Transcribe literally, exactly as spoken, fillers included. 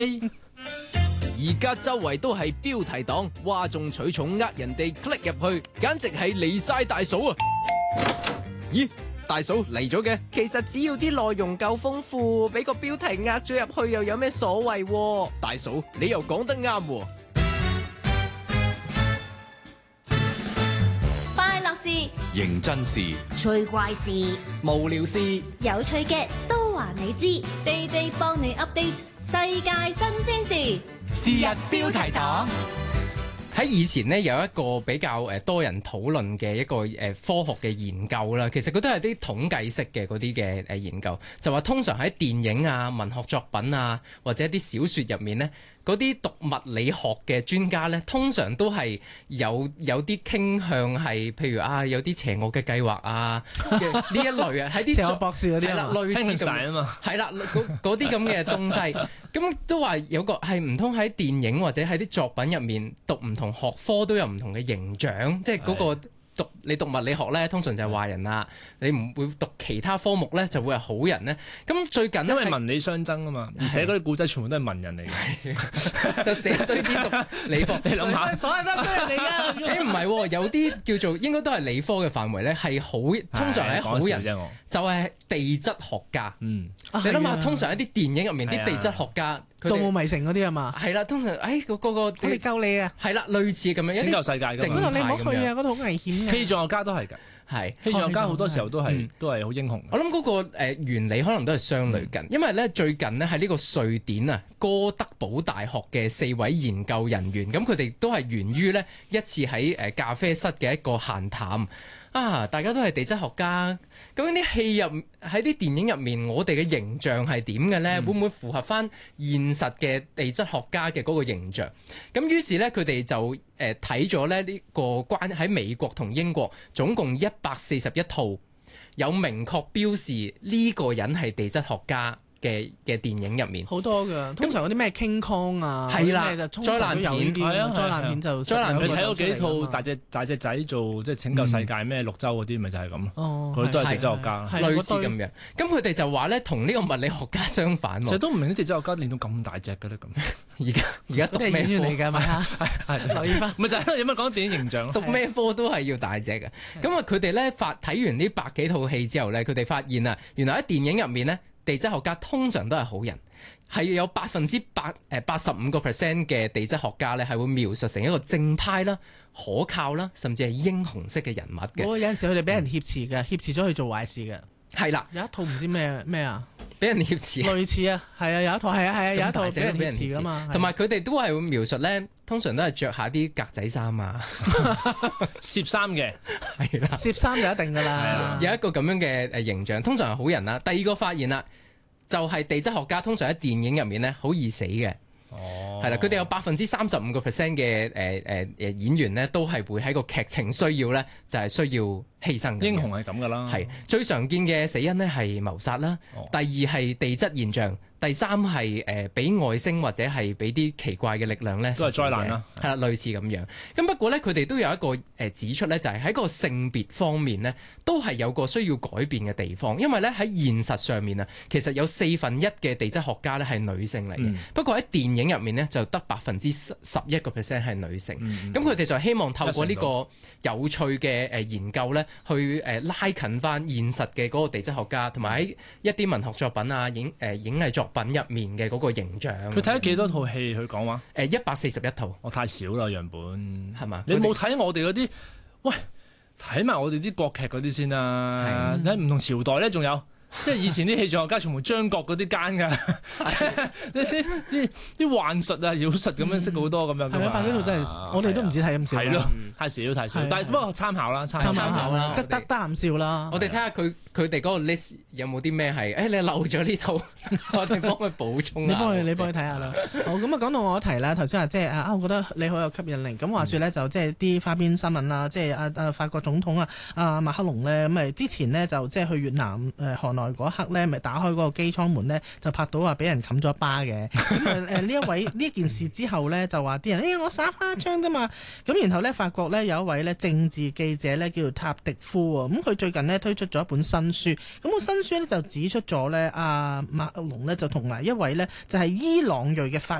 而家周圍都係標題黨，嘩眾取寵呃人哋 click 入去，簡直係離晒大嫂啊！咦，大嫂嚟咗嘅？其實只要啲內容夠豐富，俾個標題呃咗入去又有咩所謂？大嫂，你又講得啱喎。 快樂事、 認真事、 趣怪事、 無聊事， 有趣嘅都話你知， 地地幫你 update 世界新鮮事。 是日標題黨。 喺以前呢，有一個比較誒多人討論嘅一個誒科學嘅研究啦，其實佢都係啲統計式嘅嗰啲嘅誒研究，就話通常喺電影啊、文學作品啊或者啲小說入面呢，嗰啲讀物理學嘅專家呢，通常都係有有啲傾向係，譬如啊有啲邪惡嘅計劃啊嘅呢一類啊，喺啲邪惡博士嗰啲係啦，類似咁啊嘛， 係啦，嗰啲咁嘅東西，咁都話有個係唔通喺電影或者喺啲作品入面讀唔同學科都有唔同嘅形象，即係嗰個讀你讀物理學咧，通常就係壞人啦；你唔會讀其他科目咧，就會係好人咧。咁最近因為文理相爭啊嘛，而寫嗰啲古仔全部都係文人嚟嘅， 就寫衰啲讀理科。你諗下， 所有都衰人嚟㗎。 誒唔係，有啲叫做應該都係理科嘅範圍咧，係好通常係好人，就係地質學家。 嗯， 你諗下，通常喺啲電影入面啲地質學家。 盜墓迷城嗰啲啊嘛， 係啦，通常誒嗰個個我哋救你啊， 係啦，類似咁樣拯救世界㗎嘛，你唔好去啊，嗰度好危險嘅。 氣象學家都係㗎， 係氣象學家好多時候都係、嗯、都係好英雄。 我諗嗰個誒原理可能都係相類近，嗯、因為咧最近呢，喺呢個瑞典啊哥德堡大學嘅四位研究人員，咁佢哋都係源於呢一次喺誒咖啡室嘅一個閒談。啊！大家都係地質學家，究竟啲戲入喺啲電影入面，我哋嘅形象係點嘅呢？嗯、會唔會符合翻現實嘅地質學家嘅嗰個形象？咁於是呢，佢哋就誒睇咗咧呢個關喺美國同英國總共一百四十一套有明確標示呢個人係地質學家嘅嘅電影入面， 好多㗎。通常嗰啲咩 King Kong 啊， 係啦， 災難片，係啊，災難片就災難。你睇咗幾套大隻大隻仔做即係拯救世界咩綠洲嗰啲，咪就係咁咯。佢都係地質學家， 類似咁樣。咁佢哋就話咧，同呢個物理學家相反。 其實都唔明啲地質學家練到咁大隻嘅咧咁。 而家而家讀咩演員嚟㗎嘛？ 係留意翻。 咪就係有乜講電影形象？ 讀咩科都係要大隻嘅。咁啊，佢哋咧發睇完呢百幾套戲之後咧，佢哋發現啊，原來喺電影入面咧。地質學家通常都係好人，係有百分之八誒八十五個 percent 嘅地質學家咧，係會描述成一個正派啦、可靠啦，甚至係英雄式嘅人物嘅。 我有陣時佢哋俾人挾持嘅，挾持咗去做壞事嘅。 係啦， 有一套唔知咩咩啊， 俾人挾持。 類似啊，係啊，有一套係啊係啊，有一套俾人挾持㗎嘛。 同埋佢哋都係會描述咧，通常都係着下啲格仔衫啊， 攝衫嘅係啦， 攝衫就一定㗎啦。 有一個咁樣嘅誒形象，通常係好人啦。第二個發現啦。就係地質學家通常喺電影入面咧好易死嘅，係啦、哦，佢哋有百分之三十五個 percent 嘅誒誒誒演員咧都係會喺個劇情需要咧就係、是、需要犧牲嘅。 英雄係咁噶啦， 係最常見嘅死因咧係謀殺啦，哦、第二係地質現象。第三係誒俾外星或者係俾啲奇怪嘅力量咧， 都係災難啦， 係啦，類似咁樣。咁不過咧，佢哋都有一個誒指出咧，就係喺個性別方面咧，都係有個需要改變嘅地方。因為咧喺現實上面啊，其實有四分一嘅地質學家咧係女性嚟嘅，嗯、不過喺電影入面咧就得百分之十一個 percent 係女性。咁佢哋就希望透過呢個有趣嘅誒研究咧，去誒拉近翻現實嘅嗰個地質學家，同埋喺一啲文學作品啊、影誒影藝作品入面嘅嗰個形象。 佢睇咗幾多套戲？佢講話誒一百四十一套， 我太少啦樣本係嘛？ 吧你冇睇我哋嗰啲？喂，睇埋我哋啲國劇嗰啲先啦。睇唔同朝代咧，仲有。即係以前啲氣象學家全部張國嗰啲奸㗎，即係你先啲啲幻術啊、妖術咁樣識好多咁樣㗎嘛。 係啊，百幾套真係，我哋都唔止睇咁少。 係咯，太少太少。但係不過參考啦，參考啦， 得得得啖笑啦。 我哋睇下佢佢哋嗰個 list 有冇啲咩係？誒，你漏咗呢套，我哋幫佢補充。 你幫佢，你幫佢睇下啦。好，咁啊，講到我一題啦，頭先話即係啊，我覺得你好有吸引力。咁話説咧，就即係啲花邊新聞啦，即係啊啊法國總統啊啊馬克龍咧，咁誒之前呢，就即係去越南誒河內嗰一刻咧，咪打開嗰個機艙門咧，就拍到話俾人冚咗一巴嘅。咁誒誒呢一位呢一件事之後咧，就話啲人誒、哎、我耍花槍啫嘛。咁然後咧，法國咧有一位咧政治記者咧叫做塔迪夫喎，咁佢最近呢，推出咗一本新書。咁、個新書咧就指出咗咧，阿馬克龍咧就同埋一位咧就係伊朗裔嘅法